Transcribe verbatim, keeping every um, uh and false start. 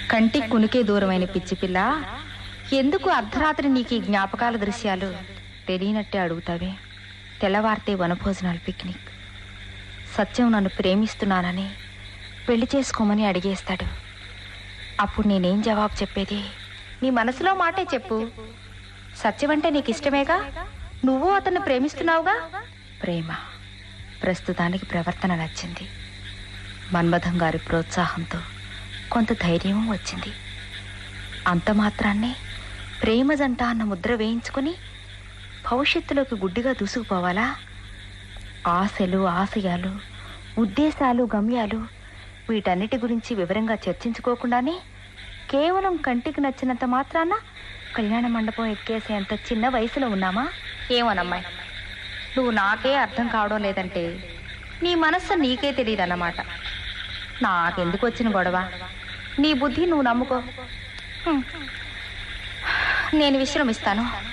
కంటికి కునికే దూరమైన పిచ్చి పిల్ల, ఎందుకు అర్ధరాత్రి నీకు ఈ జ్ఞాపకాల దృశ్యాలు? తెలియనట్టే అడుగుతావే. తెల్లవారితే వనభోజనాలు, పిక్నిక్. సత్యం నన్ను ప్రేమిస్తున్నానని పెళ్లి చేసుకోమని అడిగేస్తాడు. అప్పుడు నేనేం జవాబు చెప్పేది? నీ మనసులో మాటే చెప్పు. సత్యం అంటే నీకు ఇష్టమేగా, నువ్వు అతన్ని ప్రేమిస్తున్నావుగా. ప్రేమ ప్రస్తుతానికి ప్రవర్తన నచ్చింది. మన్మథం గారి ప్రోత్సాహంతో కొంత ధైర్యం వచ్చింది. అంత మాత్రాన్నే ప్రేమ జంట అన్న ముద్ర వేయించుకుని భవిష్యత్తులోకి గుడ్డిగా దూసుకుపోవాలా? ఆశలు, ఆశయాలు, ఉద్దేశాలు, గమ్యాలు వీటన్నిటి గురించి వివరంగా చర్చించుకోకుండానే కేవలం కంటికి నచ్చినంత మాత్రాన కళ్యాణ మండపం ఎక్కేసేంత చిన్న వయసులో ఉన్నామా? ఏమోనమ్మాయి, నువ్వు నాకే అర్థం కావడం లేదంటే నీ మనస్సు నీకే తెలియదన్నమాట. నాకెందుకు వచ్చిన గొడవ? నీ బుద్ధి నువ్వు నమ్ముకో. నేను విశ్రమిస్తాను.